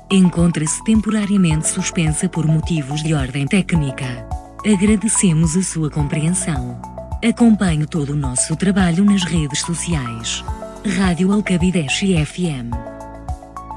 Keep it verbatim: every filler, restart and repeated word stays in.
encontra-se temporariamente suspensa por motivos de ordem técnica. Agradecemos a sua compreensão. Acompanhe todo o nosso trabalho nas redes sociais. Rádio Alcabideche F M.